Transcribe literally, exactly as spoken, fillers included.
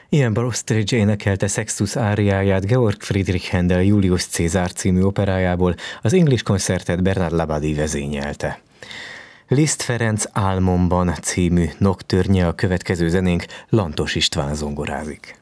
Ian Broustridge énekelte Sextus áriáját Georg Friedrich Händel Julius Caesar című operájából, az English koncertet Bernard Labadie vezényelte. Liszt Ferenc Álmomban című noktörnye a következő zenénk, Lantos István zongorázik.